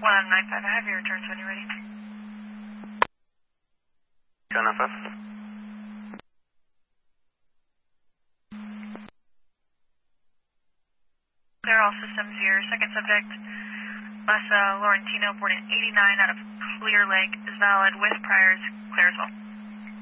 195, I have your returns when you're ready. Gun FF. Clear all systems here. Second subject, Lassa Laurentino, born in '89 out of Clear Lake, is valid with priors, clear as well.